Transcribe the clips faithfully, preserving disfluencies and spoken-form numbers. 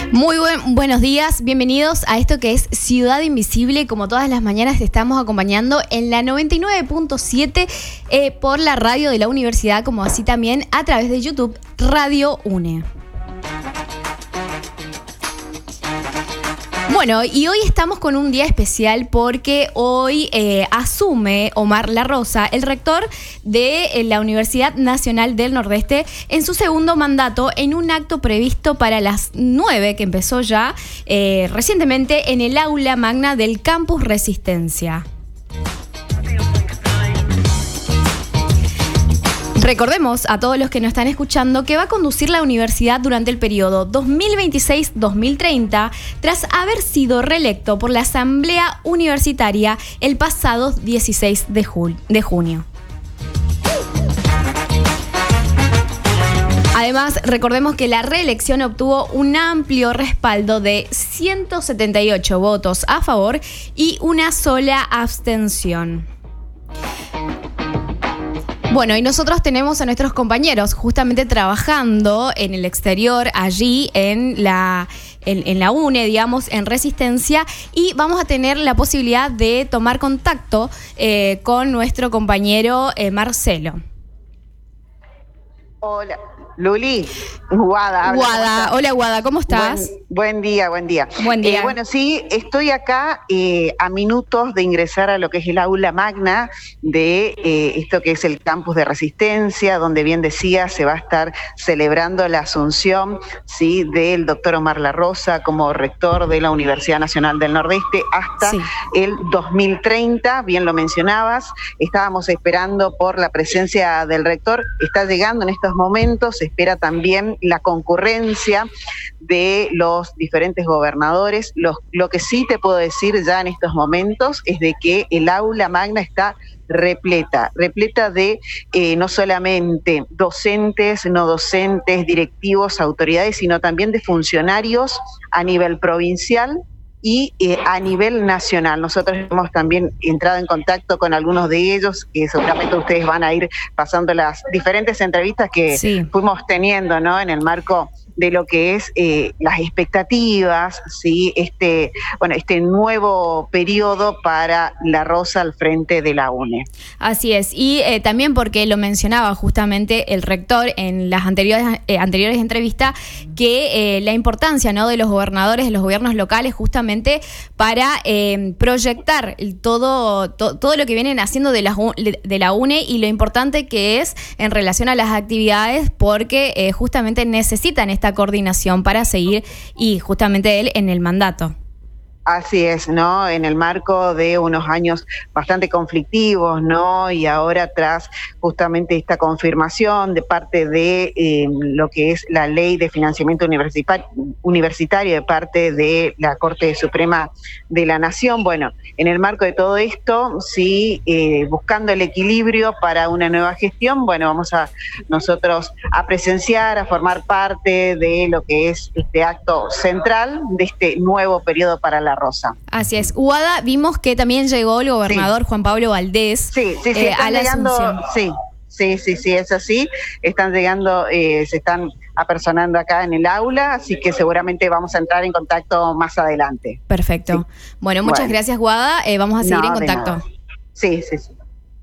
Muy buen, buenos días, bienvenidos a esto que es Ciudad Invisible. Como todas las mañanas te estamos acompañando en la noventa y nueve punto siete eh, por la radio de la universidad, como así también a través de YouTube Radio UNE. Bueno, y hoy estamos con un día especial porque hoy eh, asume Omar La Rosa, el rector de eh, la Universidad Nacional del Nordeste, en su segundo mandato, en un acto previsto para las nueve, que empezó ya eh, recientemente en el aula magna del Campus Resistencia. Recordemos a todos los que nos están escuchando que va a conducir la universidad durante el periodo dos mil veintiséis dos mil treinta, tras haber sido reelecto por la Asamblea Universitaria el pasado dieciséis de junio. Además, recordemos que la reelección obtuvo un amplio respaldo de ciento setenta y ocho votos a favor y una sola abstención. Bueno, y nosotros tenemos a nuestros compañeros justamente trabajando en el exterior, allí en la, en, en la UNE, digamos, en Resistencia, y vamos a tener la posibilidad de tomar contacto eh, con nuestro compañero eh, Marcelo. Hola, Luli, Guada. Guada, hola Guada, ¿cómo estás? Buen, buen día, buen día. Buen día. Eh, bueno, sí, estoy acá eh, a minutos de ingresar a lo que es el aula magna de eh, esto que es el campus de Resistencia, donde bien decía se va a estar celebrando la asunción, sí, del doctor Omar La Rosa como rector de la Universidad Nacional del Nordeste hasta sí. el dos mil treinta, bien lo mencionabas. Estábamos esperando por la presencia del rector, está llegando en estos momentos. Se espera también la concurrencia de los diferentes gobernadores. Lo, lo que sí te puedo decir ya en estos momentos es de que el aula magna está repleta, repleta de eh, no solamente docentes, no docentes, directivos, autoridades, sino también de funcionarios a nivel provincial y eh, a nivel nacional. Nosotros hemos también entrado en contacto con algunos de ellos, que seguramente ustedes van a ir pasando las diferentes entrevistas que sí. fuimos teniendo, ¿no?, en el marco de lo que es eh, las expectativas, sí, este, bueno, este nuevo periodo para La Rosa al frente de la UNE. Así es, y eh, también porque lo mencionaba justamente el rector en las anteriores eh, anteriores entrevistas, que eh, la importancia, ¿no?, de los gobernadores, de los gobiernos locales, justamente para eh, proyectar todo, to, todo lo que vienen haciendo de la, de la UNE y lo importante que es en relación a las actividades, porque eh, justamente necesitan esta coordinación para seguir y justamente él en el mandato. Así es, ¿no? En el marco de unos años bastante conflictivos, ¿no? Y ahora tras justamente esta confirmación de parte de eh, lo que es la ley de financiamiento universitario, universitario de parte de la Corte Suprema de la Nación, bueno, en el marco de todo esto, sí, eh, buscando el equilibrio para una nueva gestión, bueno, vamos a nosotros a presenciar, a formar parte de lo que es este acto central de este nuevo periodo para la Rosa. Así es. Guada, vimos que también llegó el gobernador sí. Juan Pablo Valdés sí, sí, sí, eh, a la llegando, Asunción. Sí, sí, sí, sí, es así. Están llegando, eh, se están apersonando acá en el aula, así que seguramente vamos a entrar en contacto más adelante. Perfecto. Sí. Bueno, muchas bueno. gracias, Guada. Eh, vamos a seguir no, en contacto. Sí, sí, sí.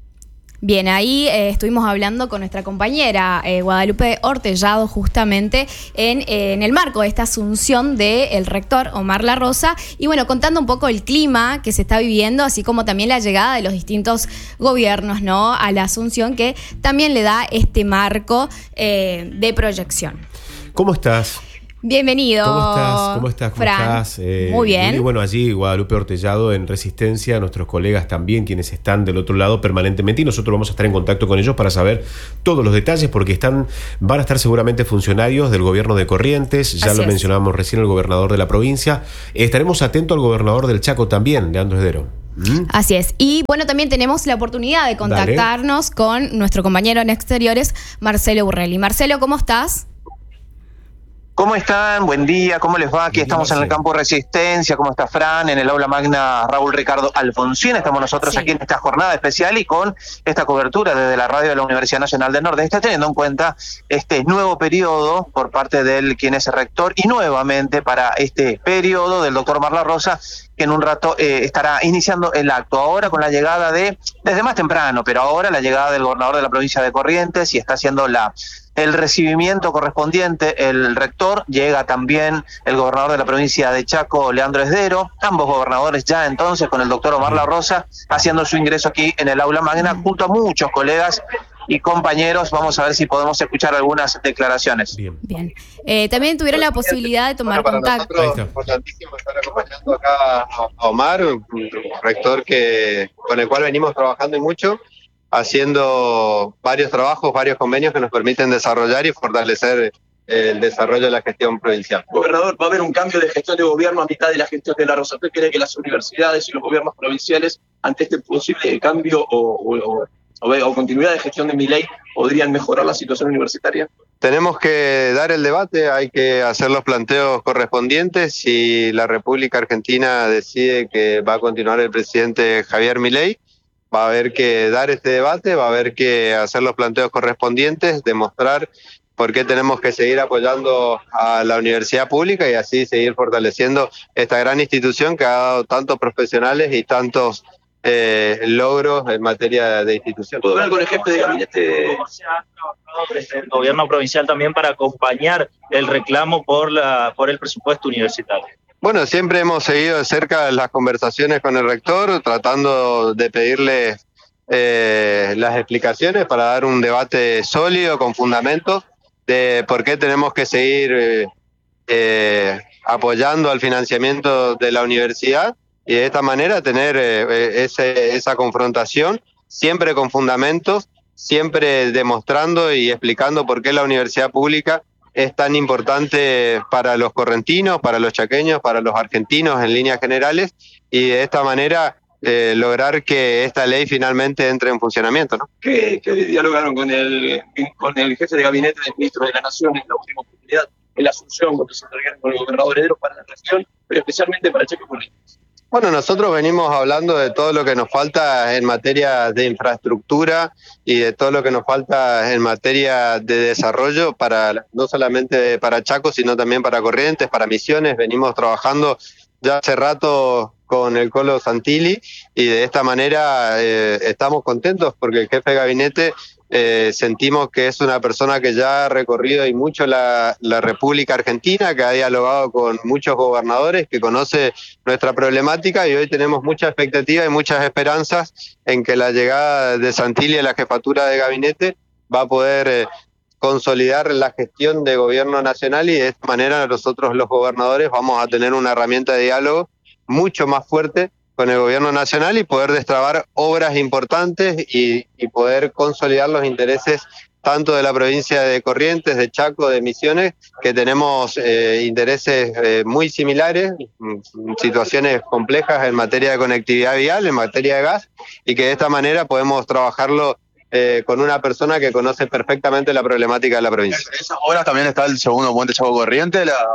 Bien, ahí eh, estuvimos hablando con nuestra compañera eh, Guadalupe Ortellado justamente en, eh, en el marco de esta asunción del rector Omar La Rosa y bueno, contando un poco el clima que se está viviendo, así como también la llegada de los distintos gobiernos, ¿no?, a la asunción, que también le da este marco eh, de proyección. ¿Cómo estás? Bienvenido. ¿Cómo estás? ¿Cómo estás? ¿Cómo Fran? estás? Eh, Muy bien. Y bueno, allí Guadalupe Ortellado en Resistencia, nuestros colegas también, quienes están del otro lado permanentemente, y nosotros vamos a estar en contacto con ellos para saber todos los detalles, porque están, van a estar seguramente funcionarios del gobierno de Corrientes, ya Así lo es. mencionábamos recién, el gobernador de la provincia. Estaremos atentos al gobernador del Chaco también, Leandro Esdero. ¿Mm? Así es. Y bueno, también tenemos la oportunidad de contactarnos Dale. con nuestro compañero en exteriores, Marcelo Burrelli. Marcelo, ¿cómo estás? ¿Cómo están? Buen día, ¿cómo les va? Aquí estamos en el campo Resistencia. ¿Cómo está Fran? En el aula magna Raúl Ricardo Alfonsín. Estamos nosotros sí. aquí en esta jornada especial y con esta cobertura desde la radio de la Universidad Nacional del Nordeste, teniendo en cuenta este nuevo periodo por parte del quien es el rector y nuevamente para este periodo del doctor Marla Rosa, que en un rato eh, estará iniciando el acto. Ahora con la llegada de, desde más temprano, pero ahora la llegada del gobernador de la provincia de Corrientes y está haciendo la... el recibimiento correspondiente, el rector, llega también el gobernador de la provincia de Chaco, Leandro Esdero, ambos gobernadores ya entonces con el doctor Omar La Rosa, haciendo su ingreso aquí en el aula magna, junto a muchos colegas y compañeros. Vamos a ver si podemos escuchar algunas declaraciones. Bien. Bien. Eh, también tuvieron la posibilidad de tomar bueno, para contacto. Nosotros, importantísimo estar acompañando acá a Omar, un rector que con el cual venimos trabajando y mucho, haciendo varios trabajos, varios convenios que nos permiten desarrollar y fortalecer el desarrollo de la gestión provincial. Gobernador, ¿va a haber un cambio de gestión de gobierno a mitad de la gestión de La Rosa? ¿Usted cree que las universidades y los gobiernos provinciales, ante este posible cambio o, o, o, o continuidad de gestión de Milei, podrían mejorar la situación universitaria? Tenemos que dar el debate, hay que hacer los planteos correspondientes. Si la República Argentina decide que va a continuar el presidente Javier Milei, va a haber que dar este debate, va a haber que hacer los planteos correspondientes, demostrar por qué tenemos que seguir apoyando a la universidad pública y así seguir fortaleciendo esta gran institución que ha dado tantos profesionales y tantos eh, logros en materia de institución. ¿Puedo hablar con el jefe de gabinete? El gobierno provincial también para acompañar el reclamo por, la, por el presupuesto universitario. Bueno, siempre hemos seguido de cerca las conversaciones con el rector, tratando de pedirle eh, las explicaciones para dar un debate sólido, con fundamentos, de por qué tenemos que seguir eh, eh, apoyando al financiamiento de la universidad y de esta manera tener eh, ese, esa confrontación, siempre con fundamentos, siempre demostrando y explicando por qué la universidad pública es tan importante para los correntinos, para los chaqueños, para los argentinos en líneas generales, y de esta manera eh, lograr que esta ley finalmente entre en funcionamiento, ¿no? ¿Qué, qué dialogaron con el, con el jefe de gabinete del ministro de la Nación en la última oportunidad, en la Asunción, cuando se entregaron con el gobernador Heredero para la región, pero especialmente para Chaco y Corrientes? Bueno, nosotros venimos hablando de todo lo que nos falta en materia de infraestructura y de todo lo que nos falta en materia de desarrollo, para no solamente para Chaco, sino también para Corrientes, para Misiones. Venimos trabajando ya hace rato con el Colo Santilli y de esta manera eh, estamos contentos porque el jefe de gabinete eh, sentimos que es una persona que ya ha recorrido y mucho la, la República Argentina, que ha dialogado con muchos gobernadores, que conoce nuestra problemática y hoy tenemos mucha expectativa y muchas esperanzas en que la llegada de Santilli a la jefatura de gabinete va a poder eh, consolidar la gestión de gobierno nacional y de esta manera nosotros los gobernadores vamos a tener una herramienta de diálogo mucho más fuerte con el gobierno nacional y poder destrabar obras importantes y, y poder consolidar los intereses tanto de la provincia de Corrientes, de Chaco, de Misiones, que tenemos eh, intereses eh, muy similares, situaciones complejas en materia de conectividad vial, en materia de gas, y que de esta manera podemos trabajarlo eh, con una persona que conoce perfectamente la problemática de la provincia. ¿En esas obras también está el segundo puente Chaco Corrientes? La...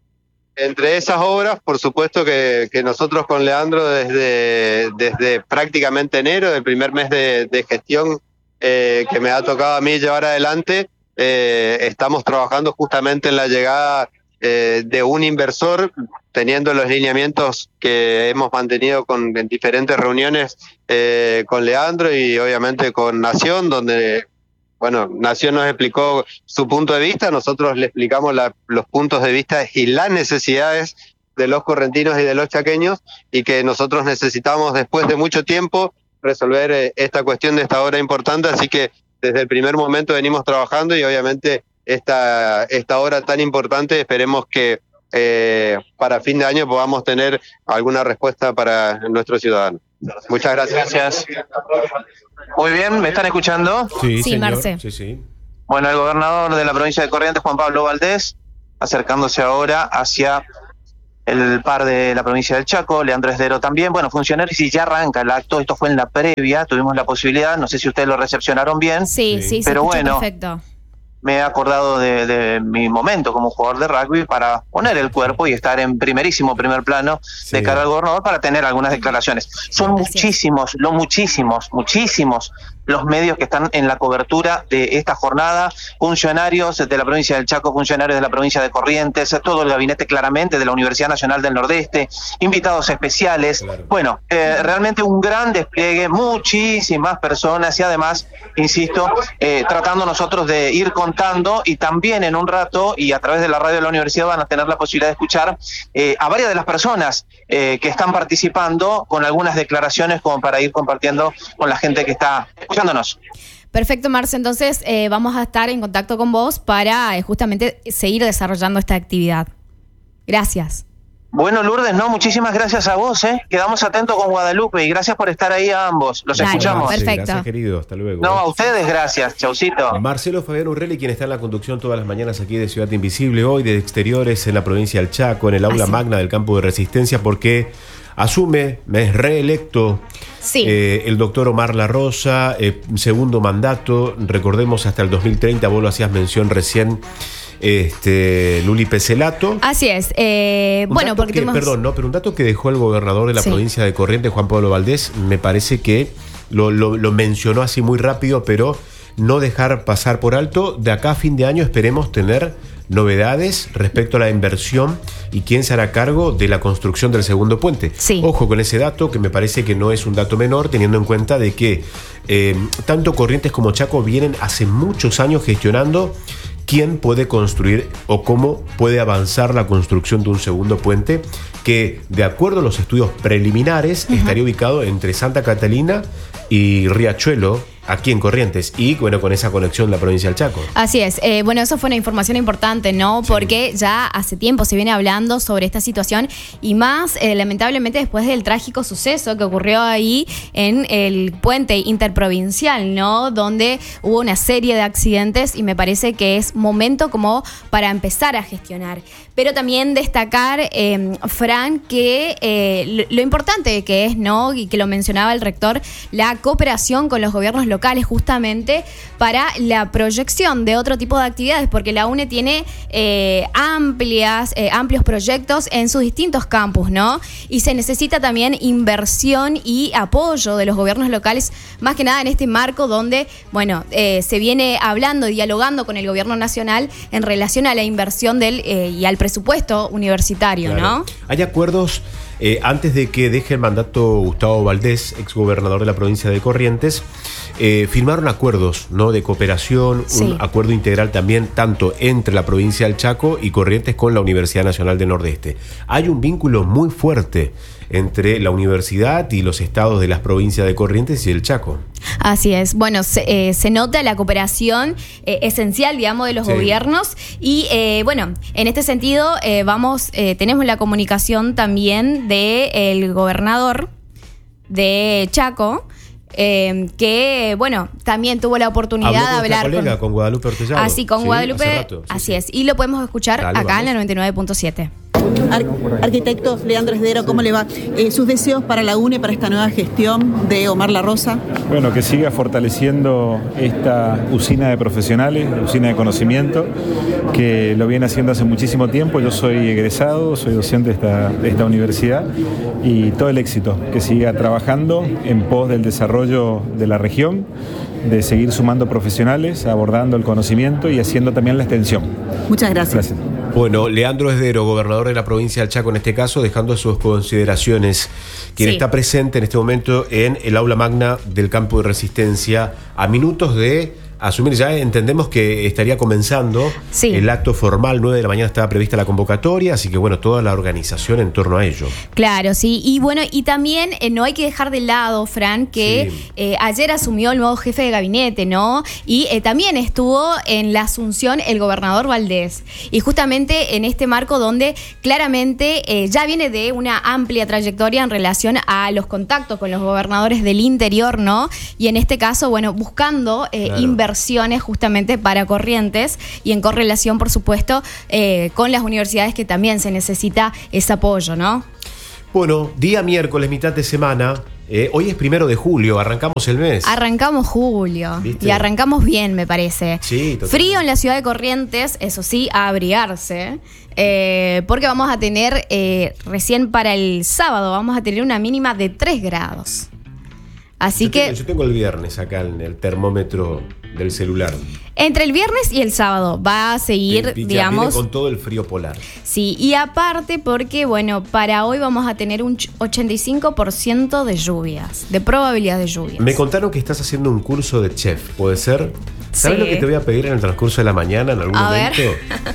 Entre esas obras, por supuesto que, que nosotros con Leandro desde, desde prácticamente enero, del primer mes de, de gestión eh, que me ha tocado a mí llevar adelante, eh, estamos trabajando justamente en la llegada eh, de un inversor, teniendo los lineamientos que hemos mantenido con, en diferentes reuniones eh, con Leandro y obviamente con Nación, donde... Bueno, Nación nos explicó su punto de vista, nosotros le explicamos la, los puntos de vista y las necesidades de los correntinos y de los chaqueños y que nosotros necesitamos después de mucho tiempo resolver eh, esta cuestión de esta obra importante, así que desde el primer momento venimos trabajando y obviamente esta, esta obra tan importante esperemos que eh, para fin de año podamos tener alguna respuesta para nuestros ciudadanos. Muchas gracias. Gracias. Muy bien, ¿me están escuchando? Sí, sí Marce. Sí, sí. Bueno, el gobernador de la provincia de Corrientes, Juan Pablo Valdés, acercándose ahora hacia el par de la provincia del Chaco, Leandro Esdero también. Bueno, funcionarios, y ya arranca el acto, esto fue en la previa, tuvimos la posibilidad, no sé si ustedes lo recepcionaron bien. Sí, sí, pero se bueno, perfecto. me he acordado de, de mi momento como jugador de rugby para poner el cuerpo y estar en primerísimo primer plano sí. de cara al gobernador para tener algunas declaraciones. Son Gracias. muchísimos, lo muchísimos, muchísimos los medios que están en la cobertura de esta jornada, funcionarios de la provincia del Chaco, funcionarios de la provincia de Corrientes, todo el gabinete claramente de la Universidad Nacional del Nordeste, invitados especiales, claro. bueno, eh, realmente un gran despliegue, muchísimas personas y además, insisto, eh, tratando nosotros de ir contando y también en un rato y a través de la radio de la universidad van a tener la posibilidad de escuchar eh, a varias de las personas eh, que están participando con algunas declaraciones como para ir compartiendo con la gente que está escuchándonos. Perfecto, Marce. Entonces eh, vamos a estar en contacto con vos para eh, justamente seguir desarrollando esta actividad. Gracias. Bueno, Lourdes, no, muchísimas gracias a vos, ¿eh? Quedamos atentos con Guadalupe y gracias por estar ahí a ambos. Los Dale, escuchamos. Perfecto. Gracias, querido. Hasta luego. No, a ustedes gracias. Chaucito. Marcelo Fabián Urrelli, quien está en la conducción todas las mañanas aquí de Ciudad Invisible, hoy de Exteriores en la provincia del Chaco, en el aula Así. magna del campo de Resistencia, porque asume, me es reelecto sí. eh, el doctor Omar La Rosa, eh, segundo mandato, recordemos hasta el dos mil treinta, vos lo hacías mención recién, este Luli Pecelato. Así es. Eh, bueno, porque que, hemos... Perdón, no, pero un dato que dejó el gobernador de la sí. provincia de Corrientes, Juan Pablo Valdés, me parece que lo, lo, lo mencionó así muy rápido, pero no dejar pasar por alto. De acá a fin de año esperemos tener novedades respecto a la inversión y quién se hará cargo de la construcción del segundo puente. Sí. Ojo con ese dato, que me parece que no es un dato menor, teniendo en cuenta de que eh, tanto Corrientes como Chaco vienen hace muchos años gestionando quién puede construir o cómo puede avanzar la construcción de un segundo puente que, de acuerdo a los estudios preliminares, uh-huh. estaría ubicado entre Santa Catalina y Riachuelo, aquí en Corrientes, y bueno, con esa conexión de la provincia del Chaco. Así es. Eh, bueno, eso fue una información importante, ¿no? Sí. Porque ya hace tiempo se viene hablando sobre esta situación y más, eh, lamentablemente, después del trágico suceso que ocurrió ahí en el puente interprovincial, ¿no? Donde hubo una serie de accidentes y me parece que es momento como para empezar a gestionar. Pero también destacar, eh, Fran, que eh, lo, lo importante que es, ¿no? Y que lo mencionaba el rector, la cooperación con los gobiernos locales justamente para la proyección de otro tipo de actividades, porque la U N E tiene eh, amplias, eh, amplios proyectos en sus distintos campus, ¿no? Y se necesita también inversión y apoyo de los gobiernos locales, más que nada en este marco donde, bueno, eh, se viene hablando y dialogando con el gobierno nacional en relación a la inversión del eh, y al presupuesto universitario, claro. ¿no? Hay acuerdos. Eh, antes de que deje el mandato Gustavo Valdés, exgobernador de la provincia de Corrientes, eh, firmaron acuerdos, ¿no?, de cooperación, sí. un acuerdo integral también tanto entre la provincia del Chaco y Corrientes con la Universidad Nacional del Nordeste. Hay un vínculo muy fuerte entre la universidad y los estados de las provincias de Corrientes y el Chaco. Así es. Bueno, se, eh, se nota la cooperación eh, esencial, digamos, de los sí. gobiernos y, eh, bueno, en este sentido eh, vamos, eh, tenemos la comunicación también del gobernador de Chaco, Eh, que bueno, también tuvo la oportunidad de hablar colega, con, con Guadalupe Ortellado. Así, con sí, Guadalupe, rato, sí, así sí. es. Y lo podemos escuchar Dale, acá vamos. en la noventa y nueve punto siete. Ar- arquitecto Leandro Esdero, ¿cómo le va? Eh, ¿Sus deseos para la U N E, para esta nueva gestión de Omar La Rosa? Bueno, que siga fortaleciendo esta usina de profesionales, usina de conocimiento, que lo viene haciendo hace muchísimo tiempo. Yo soy egresado, soy docente de esta, de esta universidad y todo el éxito, que siga trabajando en pos del desarrollo de la región, de seguir sumando profesionales, abordando el conocimiento y haciendo también la extensión. Muchas gracias. Gracias. Bueno, Leandro Esdero, gobernador de la provincia del Chaco en este caso, dejando sus consideraciones, quien sí. está presente en este momento en el aula magna del campo de Resistencia, a minutos de asumir, ya entendemos que estaría comenzando sí. el acto formal, nueve de la mañana estaba prevista la convocatoria, así que bueno, toda la organización en torno a ello. Claro, sí, y bueno, y también eh, no hay que dejar de lado, Fran, que sí. eh, ayer asumió el nuevo jefe de gabinete, ¿no? Y eh, también estuvo en la asunción el gobernador Valdés, y justamente en este marco donde claramente eh, ya viene de una amplia trayectoria en relación a los contactos con los gobernadores del interior, ¿no? Y en este caso, bueno, buscando eh, claro. inversiones justamente para Corrientes y en correlación, por supuesto, eh, con las universidades que también se necesita ese apoyo, ¿no? Bueno, día miércoles, mitad de semana, Eh, hoy es primero de julio, arrancamos el mes. Arrancamos julio. ¿Viste? Y arrancamos bien, me parece. Sí, totalmente. Frío en la ciudad de Corrientes, eso sí, a abrigarse. Eh, porque vamos a tener, eh, recién para el sábado, vamos a tener una mínima de tres grados. Así yo que... Tengo, yo tengo el viernes acá en el termómetro del celular. Entre el viernes y el sábado va a seguir, Viene digamos... con todo el frío polar. Sí, y aparte porque, bueno, para hoy vamos a tener un ochenta y cinco por ciento de lluvias, de probabilidad de lluvias. Me contaron que estás haciendo un curso de chef, ¿puede ser? ¿Sabes Sí. lo que te voy a pedir en el transcurso de la mañana, en algún A momento? ver.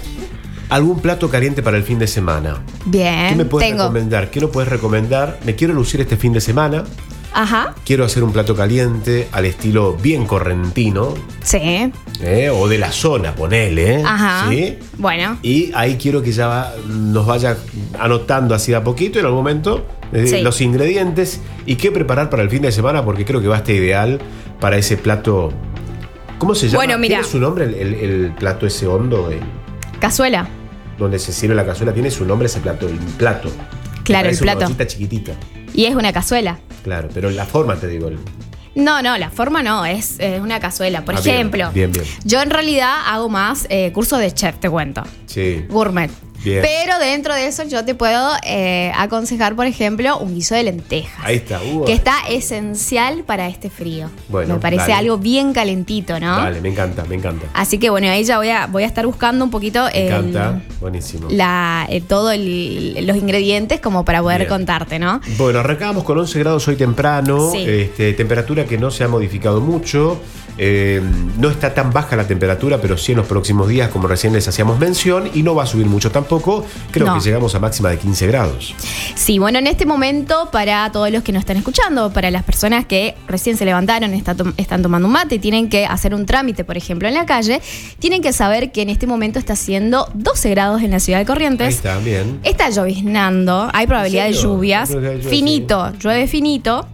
Algún plato caliente para el fin de semana. Bien, ¿Qué me puedes tengo. recomendar? ¿Qué no puedes recomendar? Me quiero lucir este fin de semana. Ajá, Quiero hacer un plato caliente al estilo bien correntino, sí, ¿eh? O de la zona, ponele. ¿eh? ajá. ¿Sí? Bueno, Y ahí quiero que ya va- nos vaya anotando así de a poquito en algún momento eh, Sí. los ingredientes y qué preparar para el fin de semana, porque creo que va a estar ideal para ese plato. ¿Cómo se llama? Bueno, mira. ¿Tiene su nombre el, el- el plato ese hondo? el- cazuela. donde se sirve la cazuela, tiene su nombre ese plato, el plato. Claro, el Parece una plato. ollita chiquitita. Y es una cazuela. Claro, pero la forma te digo. el- No, no, la forma no, es, es una cazuela. Por Ah, bien, ejemplo, bien, bien. yo en realidad hago más eh, curso de chef, te cuento. Sí. Gourmet. Bien. Pero dentro de eso yo te puedo eh, aconsejar, por ejemplo, un guiso de lentejas. Ahí está. Uh, Que está esencial para este frío. Bueno, me parece dale. algo bien calentito, ¿no? Dale, me encanta, me encanta. Así que bueno, ahí ya voy a, voy a estar buscando un poquito Me el- encanta. Buenísimo. la, eh, todo el- los ingredientes como para poder Bien. contarte, ¿no? Bueno, arrancamos con once grados hoy temprano, Sí. este, temperatura que no se ha modificado mucho, eh, no está tan baja la temperatura, pero sí en los próximos días, como recién les hacíamos mención, y no va a subir mucho tampoco, creo No. que llegamos a máxima de quince grados. Sí, bueno, en este momento, para todos los que nos están escuchando, para las personas que recién se levantaron, está tom- están tomando un mate, tienen que hacer un trámite, por ejemplo, en la calle, tienen que saber que en este momento está haciendo doce grados en la ciudad de Ahí Corrientes. está, bien. Está lloviznando, hay probabilidad de ¿En serio? lluvias, Hay probabilidad de lluvia, finito, llueve finito.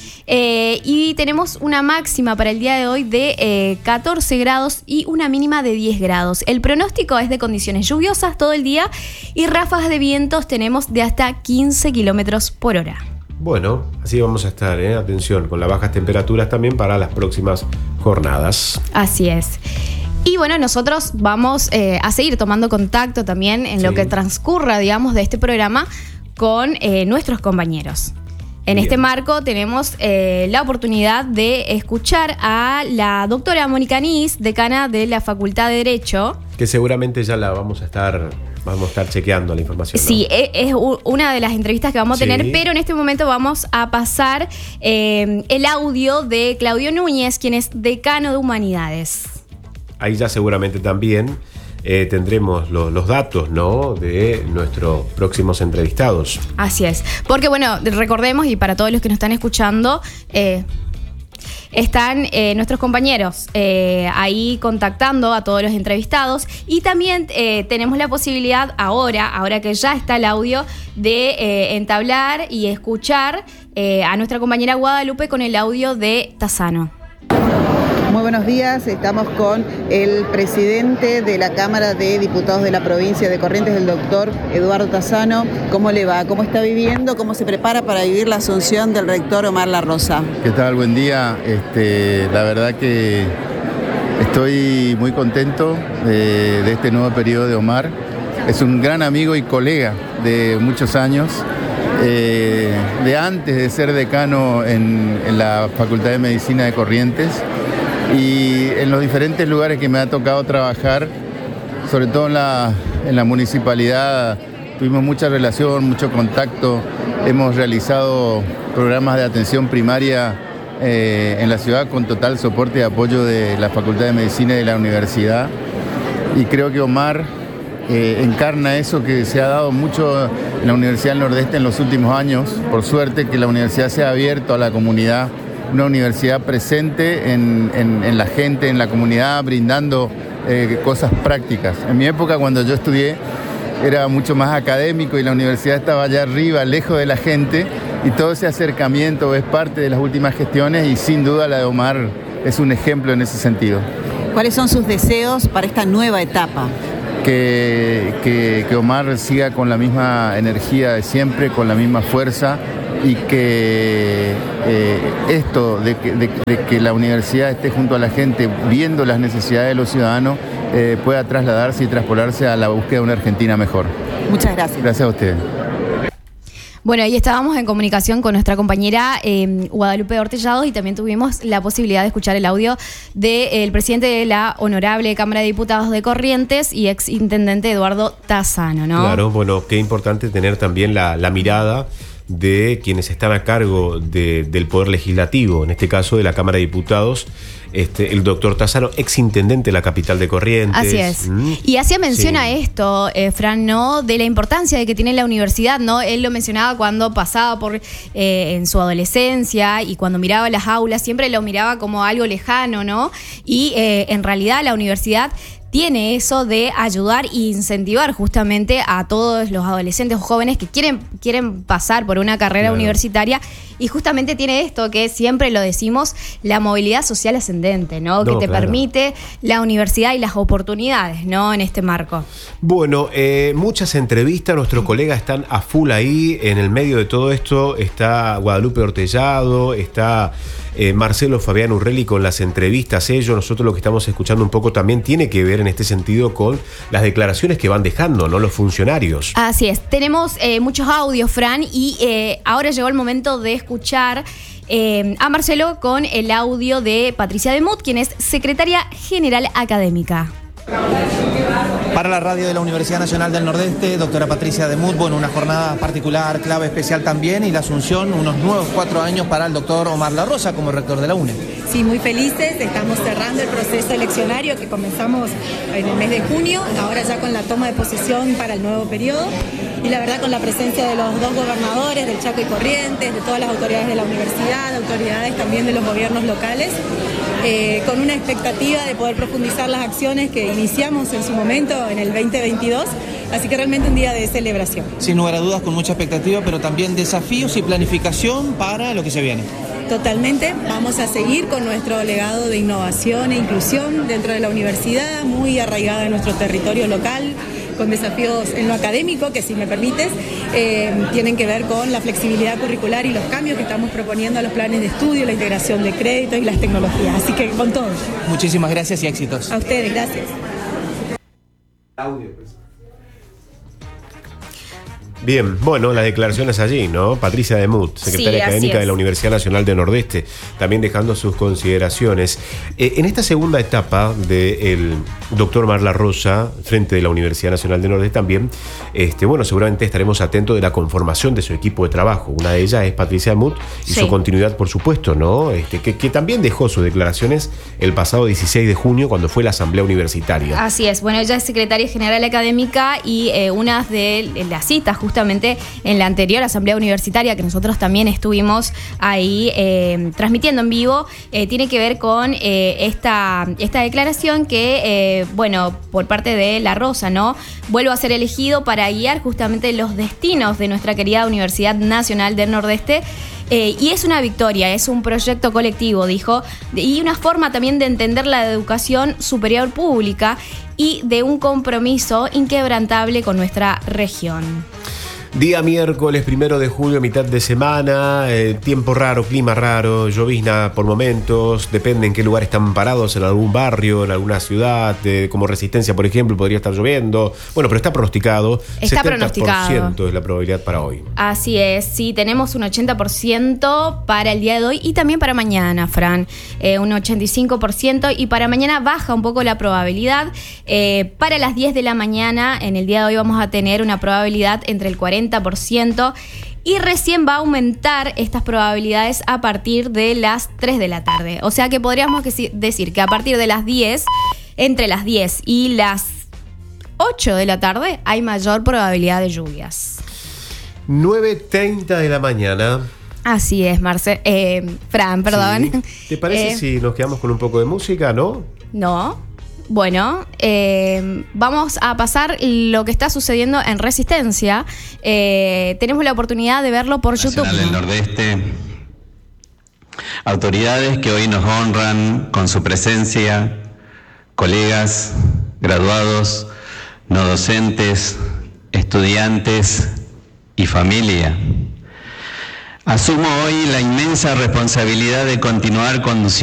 Eh, y tenemos una máxima para el día de hoy de eh, catorce grados y una mínima de diez grados. El pronóstico es de condiciones lluviosas todo el día y ráfagas de vientos tenemos de hasta quince kilómetros por hora. Bueno, así vamos a estar, ¿eh? Atención, con las bajas temperaturas también para las próximas jornadas. Así es. Y bueno, nosotros vamos eh, a seguir tomando contacto también en lo Sí. que transcurra, digamos, de este programa con eh, nuestros compañeros. En Bien. este marco tenemos eh, la oportunidad de escuchar a la doctora Mónica Nis, decana de la Facultad de Derecho. Que seguramente ya la vamos a estar, vamos a estar chequeando la información, ¿no? Sí, e- es u- una de las entrevistas que vamos a Sí. tener, pero en este momento vamos a pasar eh, el audio de Claudio Núñez, quien es decano de Humanidades. Ahí ya seguramente también eh, tendremos lo- los datos, ¿no? De nuestros próximos entrevistados. Así es. Porque bueno, recordemos, y para todos los que nos están escuchando, eh, están eh, nuestros compañeros eh, ahí contactando a todos los entrevistados y también eh, tenemos la posibilidad ahora, ahora que ya está el audio, de eh, entablar y escuchar eh, a nuestra compañera Guadalupe con el audio de Tassano. Muy buenos días, estamos con el presidente de la Cámara de Diputados de la provincia de Corrientes, el doctor Eduardo Tassano. ¿Cómo le va? ¿Cómo está viviendo? ¿Cómo se prepara para vivir la asunción del rector Omar La Rosa? ¿Qué tal? Buen día. Este, la verdad que estoy muy contento de, de este nuevo periodo de Omar. Es un gran amigo y colega de muchos años. Eh, de antes de ser decano en, en la Facultad de Medicina de Corrientes y en los diferentes lugares que me ha tocado trabajar, sobre todo en la, en la municipalidad, tuvimos mucha relación, mucho contacto. Hemos realizado programas de atención primaria eh, en la ciudad con total soporte y apoyo de la Facultad de Medicina y de la universidad. Y creo que Omar eh, encarna eso que se ha dado mucho en la Universidad del Nordeste en los últimos años. Por suerte que la universidad se ha abierto a la comunidad, una universidad presente en, en, en la gente, en la comunidad, brindando eh, cosas prácticas. En mi época, cuando yo estudié, era mucho más académico y la universidad estaba allá arriba, lejos de la gente, y todo ese acercamiento es parte de las últimas gestiones y sin duda la de Omar es un ejemplo en ese sentido. ¿Cuáles son sus deseos para esta nueva etapa? Que, que, que Omar siga con la misma energía de siempre, con la misma fuerza, y que eh, esto de que, de, de que la universidad esté junto a la gente viendo las necesidades de los ciudadanos eh, pueda trasladarse y traspolarse a la búsqueda de una Argentina mejor. Muchas gracias. Gracias a ustedes. Bueno, ahí estábamos en comunicación con nuestra compañera eh, Guadalupe Ortellados y también tuvimos la posibilidad de escuchar el audio del presidente de la Honorable Cámara de Diputados de Corrientes y ex intendente Eduardo Tassano, ¿no? Claro, bueno, qué importante tener también la, la mirada de quienes están a cargo de, del Poder Legislativo, en este caso de la Cámara de Diputados, este, el doctor Tassano, ex intendente de la capital de Corrientes. Así es. ¿Mm? Y hacía mención Sí. a esto, eh, Fran, ¿no? De la importancia de que tiene la universidad, ¿no? Él lo mencionaba cuando pasaba por eh, en su adolescencia y cuando miraba las aulas, siempre lo miraba como algo lejano, ¿no? Y eh, en realidad la universidad tiene eso de ayudar e incentivar justamente a todos los adolescentes o jóvenes que quieren, quieren pasar por una carrera Claro. universitaria, y justamente tiene esto que siempre lo decimos, la movilidad social ascendente, ¿no? No, que te claro. permite la universidad y las oportunidades, ¿no? En este marco. Bueno, eh, muchas entrevistas, nuestros colegas están a full ahí. En el medio de todo esto está Guadalupe Ortellado, está eh, Marcelo Fabián Urrelli con las entrevistas. Ellos, nosotros lo que estamos escuchando un poco también tiene que ver en este sentido con las declaraciones que van dejando, ¿no? Los funcionarios. Así es, tenemos eh, muchos audios, Fran, y eh, ahora llegó el momento de escuchar eh, a Marcelo con el audio de Patricia Demut, quien es secretaria general académica. Para la radio de la Universidad Nacional del Nordeste, doctora Patricia Demut, bueno, una jornada particular, clave, especial también, y la asunción, unos nuevos cuatro años para el doctor Omar La Rosa como rector de la U N E. Sí, muy felices, estamos cerrando el proceso eleccionario que comenzamos en el mes de junio, ahora ya con la toma de posesión para el nuevo periodo, y la verdad con la presencia de los dos gobernadores, del Chaco y Corrientes, de todas las autoridades de la universidad, autoridades también de los gobiernos locales, eh, con una expectativa de poder profundizar las acciones que iniciamos en su momento en el veinte veintidós, así que realmente un día de celebración. Sin lugar a dudas, con mucha expectativa, pero también desafíos y planificación para lo que se viene. Totalmente, vamos a seguir con nuestro legado de innovación e inclusión dentro de la universidad, muy arraigada en nuestro territorio local, con desafíos en lo académico, que si me permites, eh, tienen que ver con la flexibilidad curricular y los cambios que estamos proponiendo a los planes de estudio, la integración de créditos y las tecnologías, así que con todo. Muchísimas gracias y éxitos. A ustedes, gracias. Bien, bueno, las declaraciones allí, ¿no? Patricia Demut, secretaria Sí, así académica es. de la Universidad Nacional del Nordeste, también dejando sus consideraciones. Eh, en esta segunda etapa del doctor Omar La Rosa, frente de la Universidad Nacional del Nordeste también, este, bueno, seguramente estaremos atentos de la conformación de su equipo de trabajo. Una de ellas es Patricia Demut y Sí. su continuidad, por supuesto, ¿no? Este, que, que también dejó sus declaraciones el pasado dieciséis de junio, cuando fue la Asamblea Universitaria. Así es, bueno, ella es secretaria general académica y eh, una de las citas justamente en la anterior asamblea universitaria, que nosotros también estuvimos ahí eh, transmitiendo en vivo, eh, tiene que ver con eh, esta, esta declaración que, eh, bueno, por parte de La Rosa, ¿no? Vuelvo a ser elegido para guiar justamente los destinos de nuestra querida Universidad Nacional del Nordeste. Eh, y es una victoria, es un proyecto colectivo, dijo, de- y una forma también de entender la educación superior pública y de un compromiso inquebrantable con nuestra región. Día miércoles, primero de julio, mitad de semana, eh, tiempo raro, clima raro, llovizna por momentos, depende en qué lugar están parados, en algún barrio, en alguna ciudad, eh, como Resistencia, por ejemplo, podría estar lloviendo. Bueno, pero está pronosticado. Está setenta por ciento pronosticado. es la probabilidad para hoy. Así es, sí, tenemos un ochenta por ciento para el día de hoy y también para mañana, Fran, eh, un ochenta y cinco por ciento, y para mañana baja un poco la probabilidad. Eh, para las diez de la mañana, en el día de hoy vamos a tener una probabilidad entre el cuarenta por ciento y recién va a aumentar estas probabilidades a partir de las tres de la tarde. O sea que podríamos que si- decir que a partir de las diez, entre las diez y las ocho de la tarde, hay mayor probabilidad de lluvias. nueve treinta de la mañana. Así es, Marce, eh, Fran, perdón. Sí. ¿Te parece Eh, si nos quedamos con un poco de música, no? No. Bueno, eh, vamos a pasar lo que está sucediendo en Resistencia. Eh, tenemos la oportunidad de verlo por YouTube. Nacional del Nordeste, autoridades que hoy nos honran con su presencia, colegas, graduados, no docentes, estudiantes y familia. Asumo hoy la inmensa responsabilidad de continuar conduciendo